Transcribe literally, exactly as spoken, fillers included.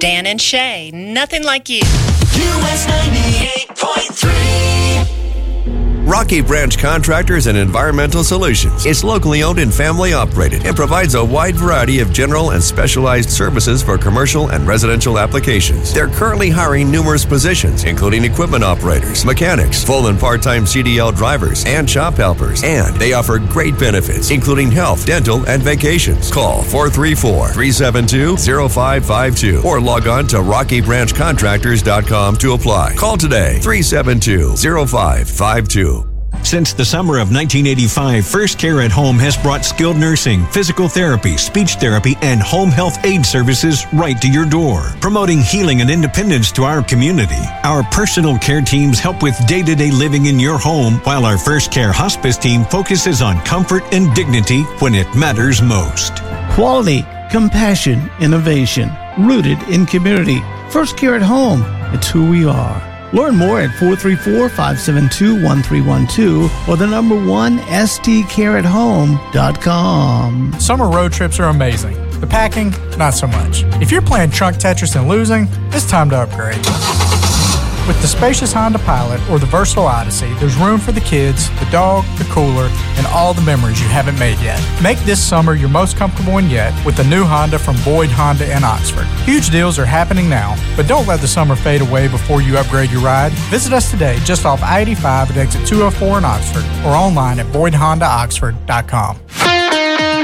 Dan and Shay, nothing like you. U S ninety-eight point three. Rocky Branch Contractors and Environmental Solutions is locally owned and family operated and provides a wide variety of general and specialized services for commercial and residential applications. They're currently hiring numerous positions, including equipment operators, mechanics, full and part-time C D L drivers, and shop helpers. And they offer great benefits, including health, dental, and vacations. Call four three four, three seven two, zero five five two or log on to rocky branch contractors dot com to apply. Call today, three seven two, zero five five two. Since the summer of nineteen eighty-five, First Care at Home has brought skilled nursing, physical therapy, speech therapy, and home health aid services right to your door, promoting healing and independence to our community. Our personal care teams help with day-to-day living in your home, while our First Care hospice team focuses on comfort and dignity when it matters most. Quality, compassion, innovation, rooted in community. First Care at Home, it's who we are. Learn more at four three four, five seven two, one three one two or the number one S T care at home dot com. Summer road trips are amazing. The packing, not so much. If you're playing trunk Tetris and losing, it's time to upgrade. With the spacious Honda Pilot or the versatile Odyssey, there's room for the kids, the dog, the cooler, and all the memories you haven't made yet. Make this summer your most comfortable one yet with the new Honda from Boyd Honda in Oxford. Huge deals are happening now, but don't let the summer fade away before you upgrade your ride. Visit us today just off I eighty-five at exit two oh four in Oxford or online at boyd honda oxford dot com.